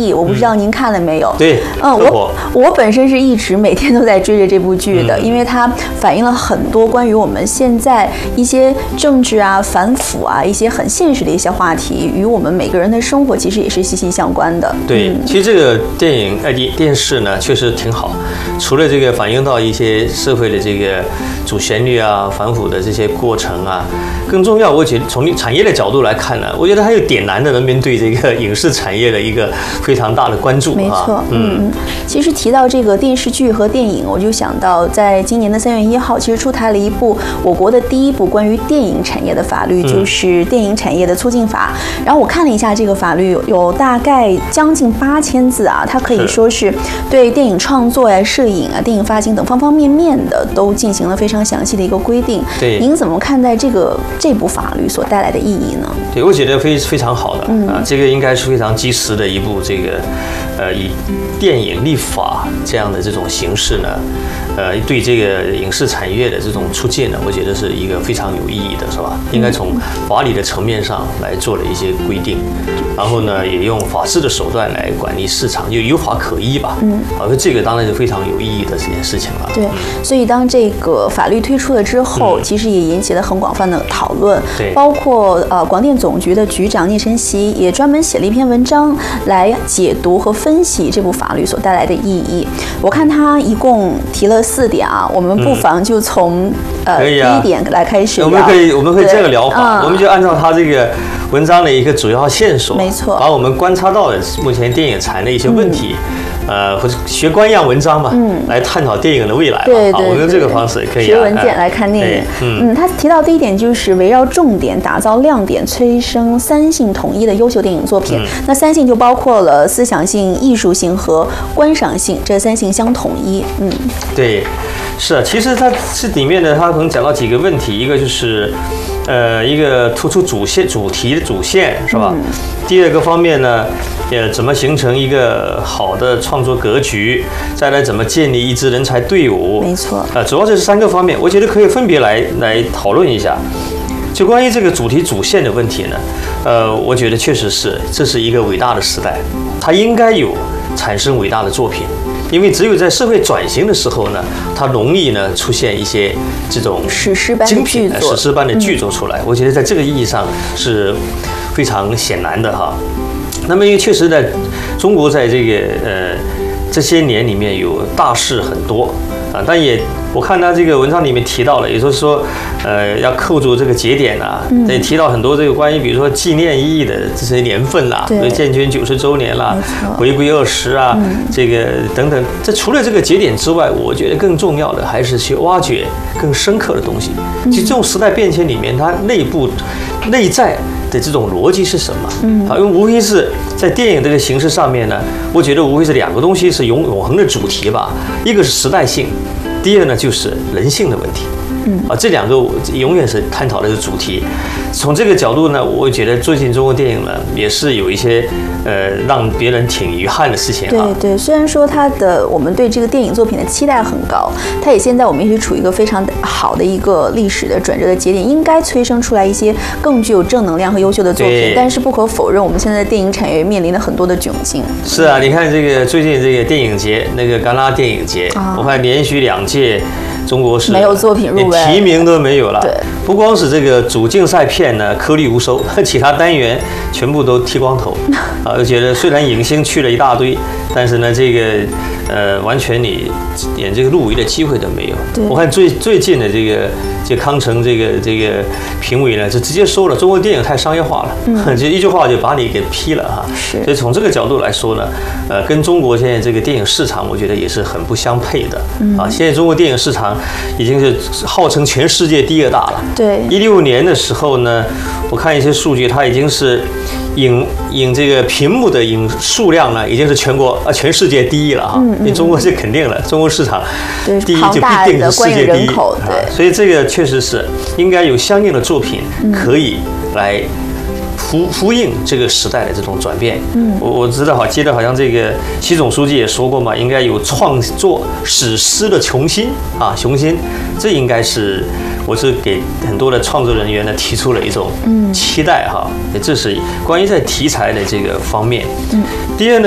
帝》，我不知道您看了没有？ 对， 我本身是一直每天都在追着这部剧的，因为它反映了很多关于我们现在一些政治啊、反腐啊一些很现实的一些话题，与我们每个人的生活其实也是息息相关的。 对，其实这个电视呢确实挺好，除了这个反映到一些社会的这个主旋律啊、反腐的这些过程啊，更重要，我觉得从产业的角度来看呢，我觉得还有点燃的人们对这个影视产业的一个非常大的关注。 没错，其实提到这个电视剧和电影，我就想到在今年的3月1号，其实出台了一部我国的第一部关于电影产业的法律，就是《电影产业的促进法》。然后我看了一下这个法律，有大概将近8000字啊，它可以说是对电影创作呀、摄影啊、电影发行等方方面面的都进行了非常详细的一个规定。 对， 您怎么看待这部法律所带来的意义呢？ 对，我觉得非常好的这个应该是非常及时的一部这个以电影立法这样的这种形式呢，对这个影视产业的这种促进呢，我觉得是一个非常有意义的，是吧？应该从法理的层面上来做了一些规定，然后呢，也用法治的手段来管理市场，就有法可依吧。这个当然是非常有意义的这件事情了。 对，所以当这个法律推出了之后，其实也引起了很广泛的讨论。 对， 包括广电总局的局长聂晨曦也专门写了一篇文章来解读和分析这部法律所带来的意义。我看他一共提了4点啊，我们不妨就从第一点来开始聊。 我们可以这个聊法，我们就按照他这个文章的一个主要线索， 没错， 把我们观察到的目前电影产的一些问题。或者学官样文章嘛，来探讨电影的未来吧。 对， 我用这个方式可以学文件来看电影。他提到第一点就是围绕重点打造亮点，催生3性统一的优秀电影作品。那3性就包括了思想性、艺术性和观赏性，这3性相统一。 对，是啊，其实它这里面呢，它可能讲到几个问题，一个就是一个突出主题的主线是吧？第二个方面呢，怎么形成一个好的创作格局？再来怎么建立一支人才队伍？ 没错。 主要这是3个方面，我觉得可以分别来讨论一下。就关于这个主题主线的问题呢，我觉得确实是这是一个伟大的时代，它应该有产生伟大的作品。因为只有在社会转型的时候呢，它容易呢出现一些这种史诗般的剧作， 史诗般的剧作出来。我觉得在这个意义上是非常显然的哈。那么因为确实在中国在这个这些年里面有大事很多啊，但也我看他这个文章里面提到了，也就是说要扣住这个节点啊，也提到很多这个关于比如说纪念意义的这些年份啦，比如建军90周年啦，回归20啊，这个等等。这除了这个节点之外，我觉得更重要的还是去挖掘更深刻的东西。其实这种时代变迁里面，它内在的这种逻辑是什么？因为无非是在电影这个形式上面呢，我觉得无非是2个东西是永恒的主题吧，一个是时代性，第二呢就是人性的问题。这2个永远是探讨的主题。从这个角度呢，我觉得最近中国电影呢也是有一些让别人挺遗憾的事情啊。 对，虽然说我们对这个电影作品的期待很高，它也现在我们也是处于一个非常好的一个历史的转折的节点，应该催生出来一些更具有正能量和优秀的作品。但是不可否认，我们现在的电影产业面临了很多的窘境。 是啊，你看这个最近这个电影节，那个戛纳电影节，我看连续2届。中国是没有作品入围， 连提名都没有了。 对， 不光是这个主竞赛片呢颗粒无收，其他单元全部都剃光头。我觉得虽然影星去了一大堆，但是呢，这个完全你连这个入围的机会都没有。我看最近的这个康城这个评委呢，就直接说了，中国电影太商业化了，就一句话就把你给批了哈。所以从这个角度来说呢，跟中国现在这个电影市场，我觉得也是很不相配的。现在中国电影市场已经是号称全世界第2大了。 对 ，16年的时候呢，我看一些数据，它已经是影这个屏幕的影数量呢，已经是全世界第1了哈。因为中国是肯定了，中国市场第1就必定是世界第1。 对， 所以这个确实是应该有相应的作品可以来呼应这个时代的这种转变。我记得好像这个习总书记也说过嘛，应该有创作史诗的雄心，这应该是我是给很多的创作人员呢提出了一种期待哈。这是关于在题材的这个方面。第二呢。